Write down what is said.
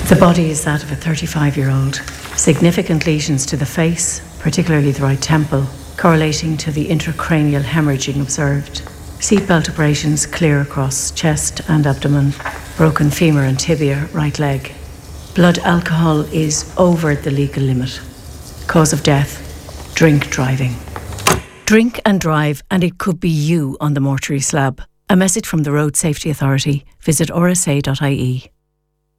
The body is that of a 35-year-old. Significant lesions to the face, particularly the right temple, correlating to the intracranial hemorrhaging observed. Seatbelt abrasions clear across chest and abdomen, broken femur and tibia, right leg. Blood alcohol is over the legal limit. Cause of death, drink driving. Drink and drive, and it could be you on the mortuary slab. A message from the Road Safety Authority. Visit rsa.ie.